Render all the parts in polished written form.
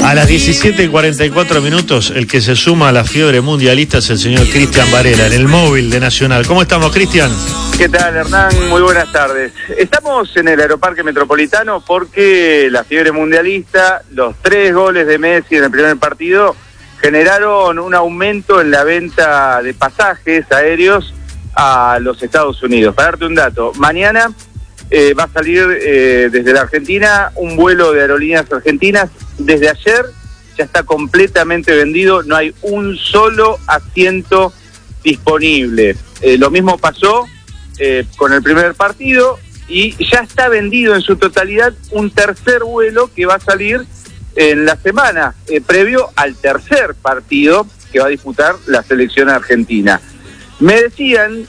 A las 17:44 el que se suma a la fiebre mundialista es el señor Cristian Varela, en el móvil de Nacional. ¿Cómo estamos, Cristian? ¿Qué tal, Hernán? Muy buenas tardes. Estamos en el Aeroparque Metropolitano porque la fiebre mundialista, los 3 goles de Messi en el primer partido, generaron un aumento en la venta de pasajes aéreos a los Estados Unidos. Para darte un dato, mañana va a salir desde la Argentina un vuelo de Aerolíneas Argentinas. Desde ayer ya está completamente vendido, no hay un solo asiento disponible. Lo mismo pasó con el primer partido y ya está vendido en su totalidad un tercer vuelo que va a salir en la semana previo al tercer partido que va a disputar la selección argentina. Me decían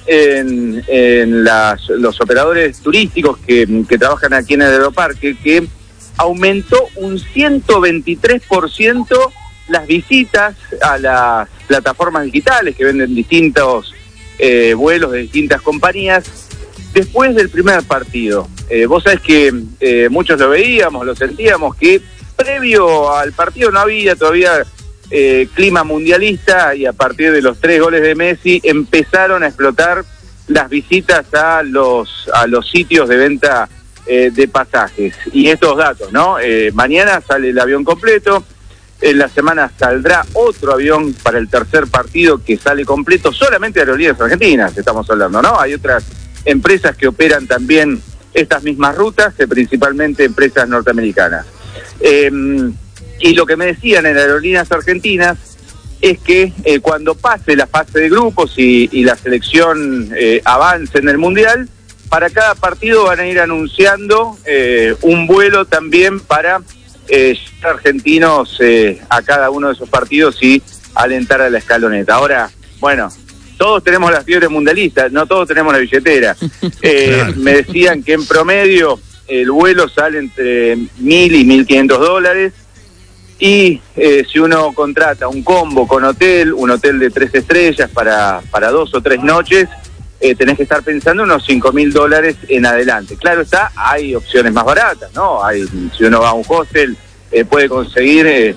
los operadores turísticos que trabajan aquí en el Aeroparque que aumentó un 123% las visitas a las plataformas digitales que venden distintos vuelos de distintas compañías después del primer partido. Vos sabés que muchos lo veíamos, lo sentíamos, que previo al partido no había todavía clima mundialista y a partir de los 3 goles de Messi empezaron a explotar las visitas a los sitios de venta de pasajes. Y estos datos, ¿no? Mañana sale el avión completo, en la semana saldrá otro avión para el tercer partido que sale completo, solamente Aerolíneas Argentinas estamos hablando, ¿no? Hay otras empresas que operan también estas mismas rutas, principalmente empresas norteamericanas. Y lo que me decían en Aerolíneas Argentinas es que cuando pase la fase de grupos y la selección avance en el Mundial, para cada partido van a ir anunciando un vuelo también para argentinos a cada uno de esos partidos y alentar a la escaloneta. Ahora, bueno, todos tenemos la fiebre mundialista, no todos tenemos la billetera. Claro. Me decían que en promedio el vuelo sale entre $1.000 y $1.500. Y si uno contrata un combo con hotel, un hotel de 3 estrellas para 2 o 3 noches, tenés que estar pensando unos $5.000 en adelante. Claro está, hay opciones más baratas, ¿no? Si uno va a un hostel, puede conseguir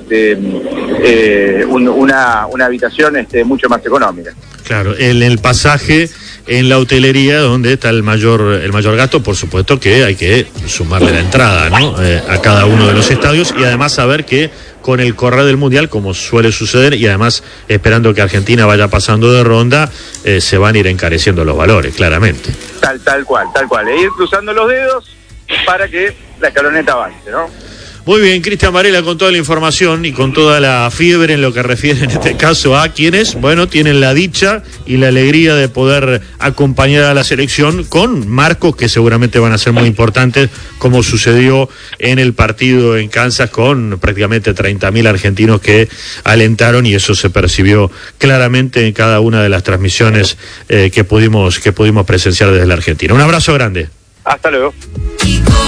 una habitación mucho más económica. Claro, el pasaje en la hotelería, donde está el mayor gasto, por supuesto que hay que sumarle la entrada, ¿no? A cada uno de los estadios, y además saber que con el correr del Mundial, como suele suceder, y además esperando que Argentina vaya pasando de ronda, se van a ir encareciendo los valores, claramente. Tal cual. E ir cruzando los dedos para que la escaloneta avance, ¿no? Muy bien, Cristian Varela con toda la información y con toda la fiebre en lo que refiere en este caso a quienes, bueno, tienen la dicha y la alegría de poder acompañar a la selección con marcos que seguramente van a ser muy importantes, como sucedió en el partido en Kansas con prácticamente 30.000 argentinos que alentaron, y eso se percibió claramente en cada una de las transmisiones que pudimos presenciar desde la Argentina. Un abrazo grande. Hasta luego.